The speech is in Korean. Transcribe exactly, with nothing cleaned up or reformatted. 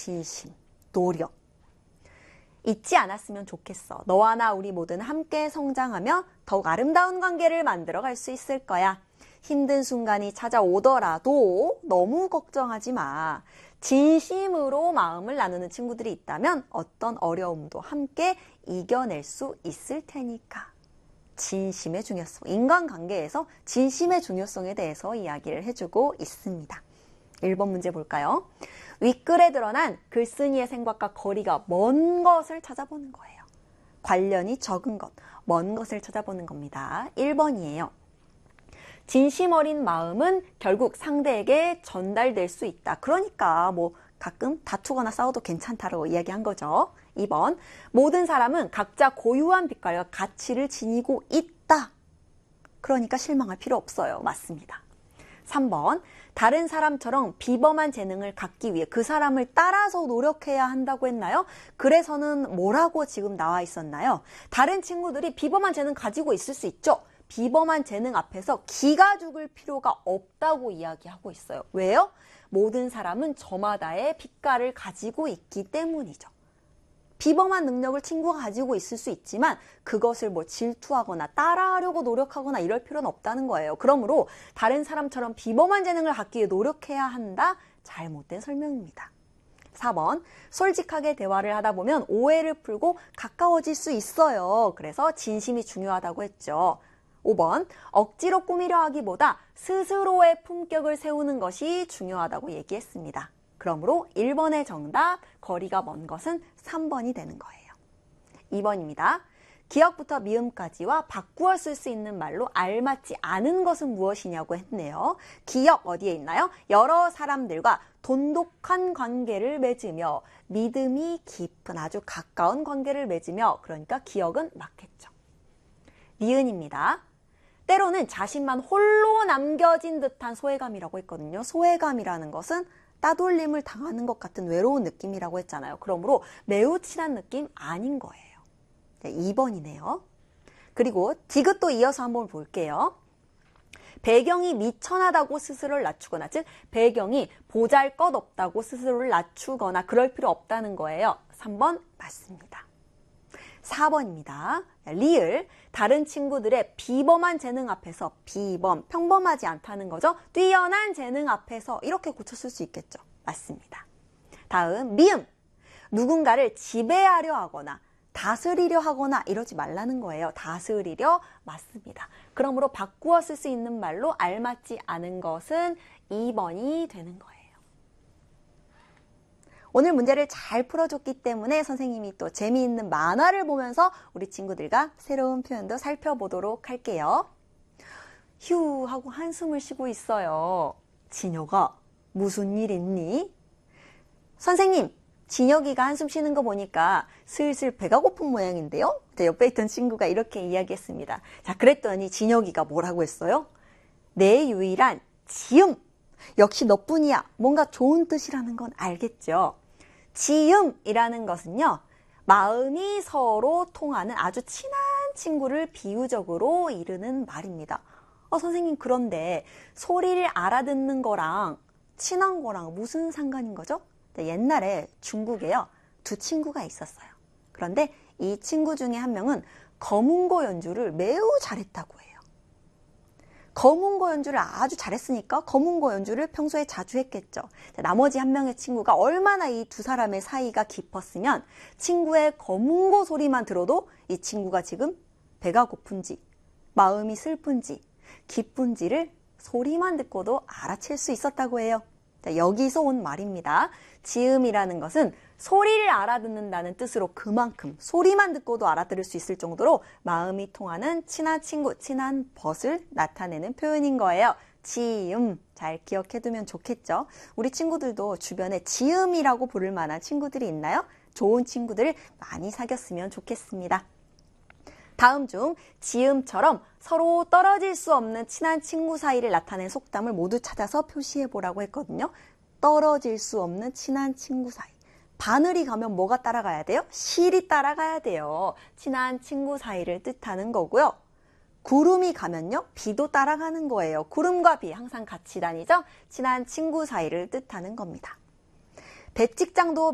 진심, 노력. 잊지 않았으면 좋겠어. 너와 나 우리 모두는 함께 성장하며 더욱 아름다운 관계를 만들어갈 수 있을 거야. 힘든 순간이 찾아오더라도 너무 걱정하지 마. 진심으로 마음을 나누는 친구들이 있다면 어떤 어려움도 함께 이겨낼 수 있을 테니까. 진심의 중요성, 인간관계에서 진심의 중요성에 대해서 이야기를 해주고 있습니다. 일 번 문제 볼까요? 윗글에 드러난 글쓴이의 생각과 거리가 먼 것을 찾아보는 거예요. 관련이 적은 것, 먼 것을 찾아보는 겁니다. 일 번이에요. 진심 어린 마음은 결국 상대에게 전달될 수 있다. 그러니까 뭐 가끔 다투거나 싸워도 괜찮다라고 이야기한 거죠. 이 번, 모든 사람은 각자 고유한 빛깔과 가치를 지니고 있다. 그러니까 실망할 필요 없어요. 맞습니다. 삼 번, 다른 사람처럼 비범한 재능을 갖기 위해 그 사람을 따라서 노력해야 한다고 했나요? 그래서는 뭐라고 지금 나와 있었나요? 다른 친구들이 비범한 재능 가지고 있을 수 있죠. 비범한 재능 앞에서 기가 죽을 필요가 없다고 이야기하고 있어요. 왜요? 모든 사람은 저마다의 빛깔을 가지고 있기 때문이죠. 비범한 능력을 친구가 가지고 있을 수 있지만 그것을 뭐 질투하거나 따라하려고 노력하거나 이럴 필요는 없다는 거예요. 그러므로 다른 사람처럼 비범한 재능을 갖기 위해 노력해야 한다? 잘못된 설명입니다. 사 번, 솔직하게 대화를 하다 보면 오해를 풀고 가까워질 수 있어요. 그래서 진심이 중요하다고 했죠. 오 번, 억지로 꾸미려 하기보다 스스로의 품격을 세우는 것이 중요하다고 얘기했습니다. 그러므로 일 번의 정답, 거리가 먼 것은 삼 번이 되는 거예요. 이 번입니다. 기역부터 미음까지와 바꾸어 쓸 수 있는 말로 알맞지 않은 것은 무엇이냐고 했네요. 기역 어디에 있나요? 여러 사람들과 돈독한 관계를 맺으며 믿음이 깊은 아주 가까운 관계를 맺으며, 그러니까 기역은 맞겠죠. 니은입니다. 때로는 자신만 홀로 남겨진 듯한 소외감이라고 했거든요. 소외감이라는 것은 따돌림을 당하는 것 같은 외로운 느낌이라고 했잖아요. 그러므로 매우 친한 느낌 아닌 거예요. 네, 이 번이네요. 그리고 디귿도 이어서 한번 볼게요. 배경이 미천하다고 스스로를 낮추거나, 즉 배경이 보잘것없다고 스스로를 낮추거나 그럴 필요 없다는 거예요. 삼 번 맞습니다. 사 번입니다. 리을, 다른 친구들의 비범한 재능 앞에서 비범, 평범하지 않다는 거죠. 뛰어난 재능 앞에서 이렇게 고쳤을 수 있겠죠. 맞습니다. 다음 미음, 누군가를 지배하려 하거나 다스리려 하거나 이러지 말라는 거예요. 다스리려 맞습니다. 그러므로 바꾸어 쓸 수 있는 말로 알맞지 않은 것은 이 번이 되는 거예요. 오늘 문제를 잘 풀어줬기 때문에 선생님이 또 재미있는 만화를 보면서 우리 친구들과 새로운 표현도 살펴보도록 할게요. 휴 하고 한숨을 쉬고 있어요. 진혁아, 무슨 일 있니? 선생님, 진혁이가 한숨 쉬는 거 보니까 슬슬 배가 고픈 모양인데요? 옆에 있던 친구가 이렇게 이야기했습니다. 자, 그랬더니 진혁이가 뭐라고 했어요? 내 유일한 지음! 역시 너뿐이야. 뭔가 좋은 뜻이라는 건 알겠죠? 지음이라는 것은요, 마음이 서로 통하는 아주 친한 친구를 비유적으로 이르는 말입니다. 어, 선생님, 그런데 소리를 알아듣는 거랑 친한 거랑 무슨 상관인 거죠? 옛날에 중국에요, 두 친구가 있었어요. 그런데 이 친구 중에 한 명은 거문고 연주를 매우 잘했다고 해요. 거문고 연주를 아주 잘했으니까 거문고 연주를 평소에 자주 했겠죠. 나머지 한 명의 친구가 얼마나 이 두 사람의 사이가 깊었으면 친구의 거문고 소리만 들어도 이 친구가 지금 배가 고픈지 마음이 슬픈지 기쁜지를 소리만 듣고도 알아챌 수 있었다고 해요. 여기서 온 말입니다. 지음이라는 것은 소리를 알아듣는다는 뜻으로 그만큼 소리만 듣고도 알아들을 수 있을 정도로 마음이 통하는 친한 친구, 친한 벗을 나타내는 표현인 거예요. 지음, 잘 기억해두면 좋겠죠. 우리 친구들도 주변에 지음이라고 부를 만한 친구들이 있나요? 좋은 친구들을 많이 사귀었으면 좋겠습니다. 다음 중 지음처럼 서로 떨어질 수 없는 친한 친구 사이를 나타낸 속담을 모두 찾아서 표시해보라고 했거든요. 떨어질 수 없는 친한 친구 사이. 바늘이 가면 뭐가 따라가야 돼요? 실이 따라가야 돼요. 친한 친구 사이를 뜻하는 거고요. 구름이 가면요, 비도 따라가는 거예요. 구름과 비 항상 같이 다니죠? 친한 친구 사이를 뜻하는 겁니다. 백직장도